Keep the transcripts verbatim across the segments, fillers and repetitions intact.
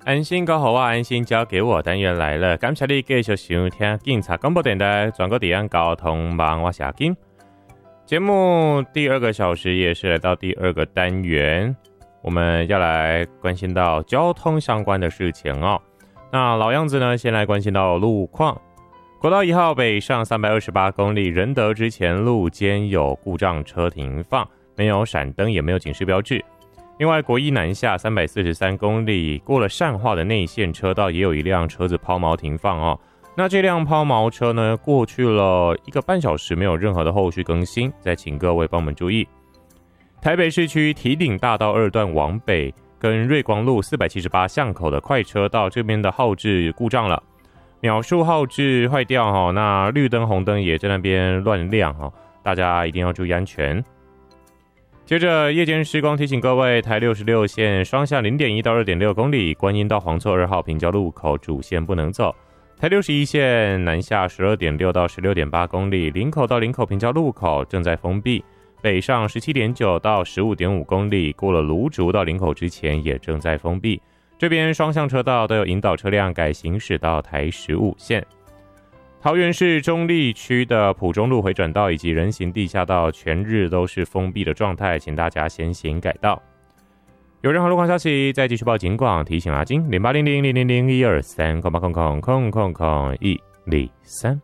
安心搞好啊，安心交给我单元来了，感谢你继续收听警察广播电台全国地方交通网，我是阿金。节目第二个小时也是来到第二个单元，我们要来关心到交通相关的事情哦。那老样子呢，先来关心到路况。国道一号北上三百二十八公里，仁德之前路肩有故障车停放，没有闪灯，也没有警示标志。另外，国一南下三百四十三公里，过了善化的内线车道，也有一辆车子抛锚停放哦。那这辆抛锚车呢，过去了一个半小时，没有任何的后续更新，再请各位帮我们注意。台北市区堤顶大道二段往北，跟瑞光路四百七十八巷口的快车道这边的号志故障了。秒数号志坏掉哈，那绿灯红灯也在那边乱亮哈，大家一定要注意安全。接着夜间施工提醒各位，台六十六线双向 零点一 到 二点六 公里，观音到黄厝二号平交路口主线不能走。台六十一线南下 十二点六 到 十六点八 公里，林口到林口平交路口正在封闭。北上 十七点九 到 十五点五 公里，过了芦竹到林口之前也正在封闭。这边双向车道都有引导车辆改行驶到台十五线。桃园市中坜区的埔中路回转道以及人行地下道全日都是封闭的状态，请大家先行改道。有任何路况消息再继续报警广，提醒阿金零八零零零零零一二三空八空空空空空一二三。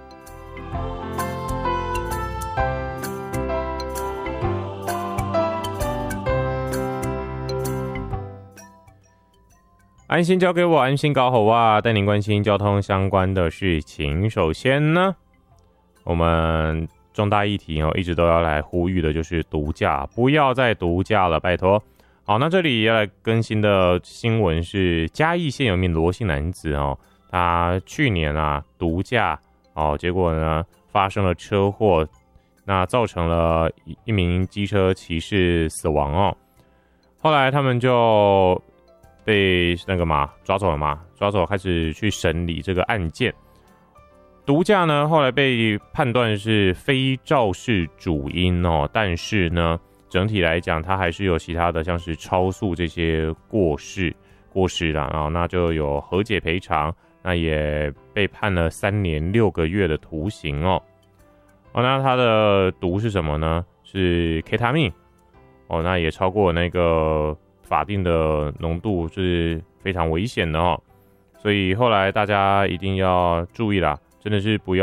安心交给我，安心搞好啊！带您关心交通相关的事情。首先呢，我们重大议题哦，一直都要来呼吁的就是毒驾，不要再毒驾了，拜托。好，那这里要来更新的新闻是嘉义县有一名罗姓男子哦，他去年啊毒驾哦，结果呢发生了车祸，那造成了一名机车骑士死亡哦。后来他们就被那个嘛抓走了嘛，抓走开始去审理这个案件。毒驾呢，后来被判断是非肇事主因哦，但是呢，整体来讲，它还是有其他的，像是超速这些过失过失啦，然后那就有和解赔偿，那也被判了三年六个月的徒刑哦。哦，那它的毒是什么呢？是 K 他命哦，那也超过那个法定的浓度，是非常危险的哦，所以后来大家一定要注意啦，真的是不要